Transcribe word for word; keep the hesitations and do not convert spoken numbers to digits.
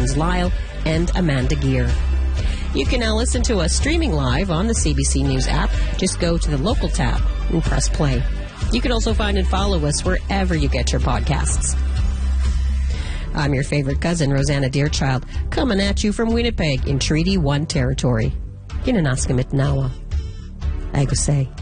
stations Lyle and Amanda Gear. You can now listen to us streaming live on the C B C News app. Just go to the local tab and press play. You can also find and follow us wherever you get your podcasts. I'm your favorite cousin, Rosanna Deerchild, coming at you from Winnipeg in Treaty one territory. Ginanaskimit Nawa. Agosay.